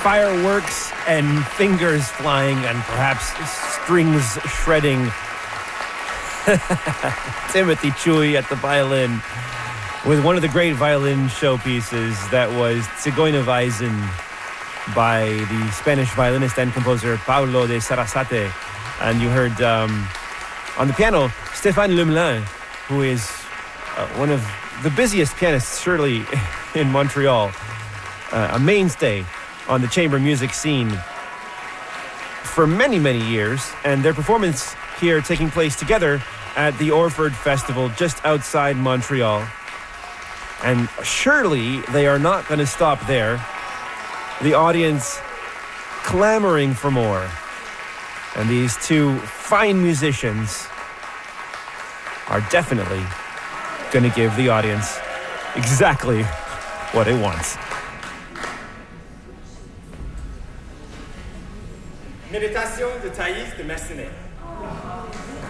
fireworks and fingers flying and perhaps strings shredding. Timothy Chui at the violin with one of the great violin showpieces that was Zigeunerweisen by the Spanish violinist and composer Paulo de Sarasate. And you heard on the piano Stéphane Lemelin, who is one of the busiest pianists surely in Montreal, a mainstay on the chamber music scene for many, many years. And their performance here taking place together at the Orford Festival just outside Montreal. And surely they are not going to stop there. The audience clamoring for more. And these two fine musicians are definitely going to give the audience exactly what it wants. Méditation de Thaïs de Massenet.